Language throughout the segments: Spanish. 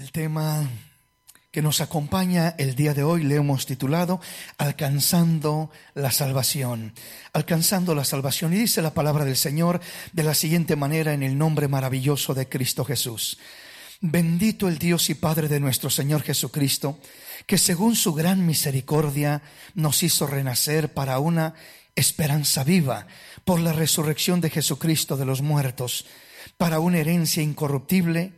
El tema que nos acompaña el día de hoy le hemos titulado Alcanzando la Salvación. Alcanzando la Salvación. Y dice la palabra del Señor de la siguiente manera en el nombre maravilloso de Cristo Jesús. Bendito el Dios y Padre de nuestro Señor Jesucristo, que según su gran misericordia nos hizo renacer para una esperanza viva por la resurrección de Jesucristo de los muertos, para una herencia incorruptible,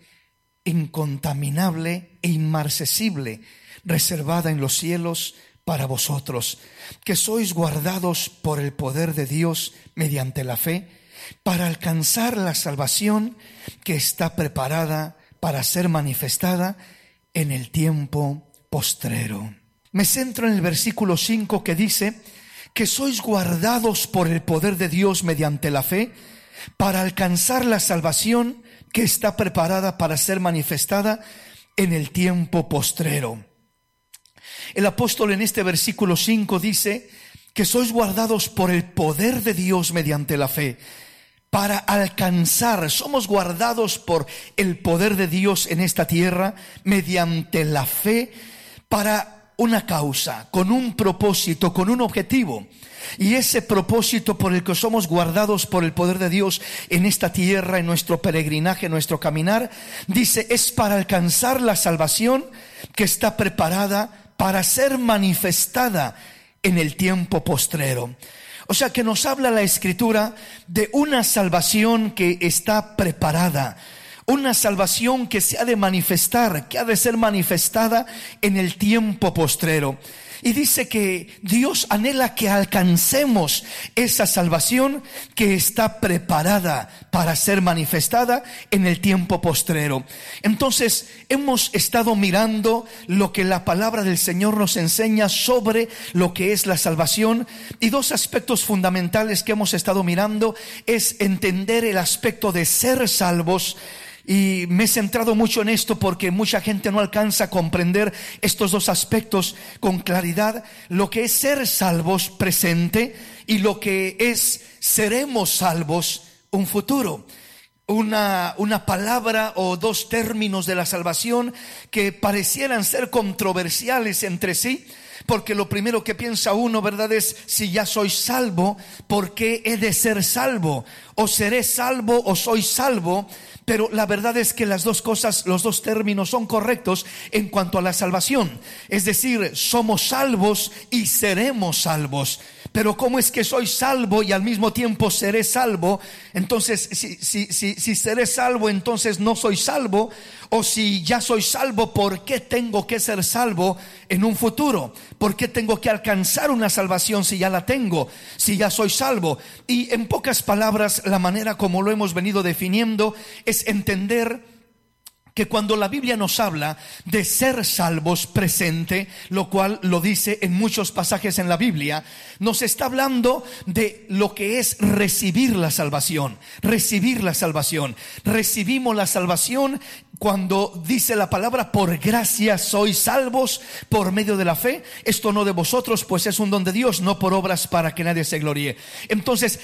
incontaminable e inmarcesible, reservada en los cielos para vosotros, que sois guardados por el poder de Dios mediante la fe, para alcanzar la salvación que está preparada para ser manifestada en el tiempo postrero. Me centro en el versículo 5 que dice que sois guardados por el poder de Dios mediante la fe, para alcanzar la salvación que está preparada para ser manifestada en el tiempo postrero. El apóstol en este versículo 5 dice que sois guardados por el poder de Dios mediante la fe, para alcanzar, somos guardados por el poder de Dios en esta tierra mediante la fe para una causa, con un propósito, con un objetivo. Y ese propósito por el que somos guardados por el poder de Dios en esta tierra, en nuestro peregrinaje, en nuestro caminar, dice, es para alcanzar la salvación que está preparada para ser manifestada en el tiempo postrero. O sea que nos habla la Escritura de una salvación que está preparada, una salvación que se ha de manifestar, que ha de ser manifestada en el tiempo postrero. Y dice que Dios anhela que alcancemos esa salvación que está preparada para ser manifestada en el tiempo postrero. Entonces, hemos estado mirando lo que la palabra del Señor nos enseña sobre lo que es la salvación. Y dos aspectos fundamentales que hemos estado mirando es entender el aspecto de ser salvos. Y me he centrado mucho en esto porque mucha gente no alcanza a comprender estos dos aspectos con claridad. Lo que es ser salvos presente y lo que es seremos salvos un futuro. Una palabra o dos términos de la salvación que parecieran ser controversiales entre sí. Porque lo primero que piensa uno, ¿verdad?, es si ya soy salvo, ¿por qué he de ser salvo? O seré salvo o soy salvo. Pero la verdad es que las dos cosas, los dos términos son correctos en cuanto a la salvación. Es decir, somos salvos y seremos salvos. Pero ¿cómo es que soy salvo y al mismo tiempo seré salvo? Entonces, si seré salvo, entonces no soy salvo. O si ya soy salvo, ¿por qué tengo que ser salvo en un futuro? ¿Por qué tengo que alcanzar una salvación si ya la tengo? Si ya soy salvo. Y en pocas palabras, la manera como lo hemos venido definiendo es entender que cuando la Biblia nos habla de ser salvos presente, lo cual lo dice en muchos pasajes en la Biblia, nos está hablando de lo que es recibir la salvación. Recibir la salvación. Recibimos la salvación cuando dice la palabra, por gracia sois salvos por medio de la fe. Esto no de vosotros, pues es un don de Dios, no por obras para que nadie se gloríe. Entonces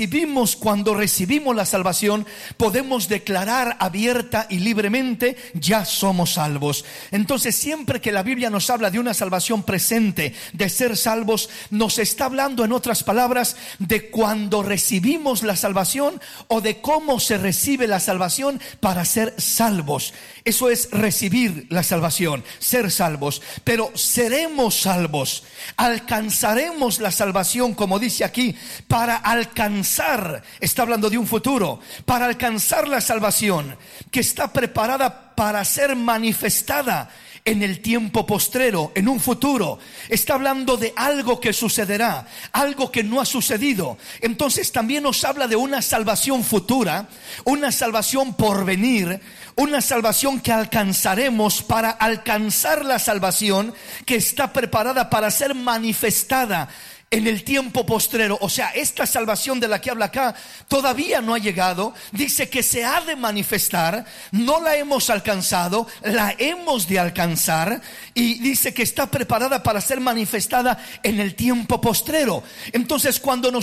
cuando recibimos la salvación, podemos declarar abierta y libremente, ya somos salvos. Entonces siempre que la Biblia nos habla de una salvación presente, de ser salvos, nos está hablando, en otras palabras, de cuando recibimos la salvación o de cómo se recibe la salvación para ser salvos. Eso es recibir la salvación, ser salvos. Pero seremos salvos, alcanzaremos la salvación, como dice aquí, para alcanzar, está hablando de un futuro, para alcanzar la salvación que está preparada para ser manifestada en el tiempo postrero, en un futuro. Está hablando de algo que sucederá, algo que no ha sucedido. Entonces también nos habla de una salvación futura, una salvación por venir, una salvación que alcanzaremos para alcanzar la salvación que está preparada para ser manifestada en el tiempo postrero. O sea, esta salvación de la que habla acá todavía no ha llegado. Dice que se ha de manifestar. No la hemos alcanzado, la hemos de alcanzar. Y dice que está preparada para ser manifestada en el tiempo postrero. Entonces, cuando nos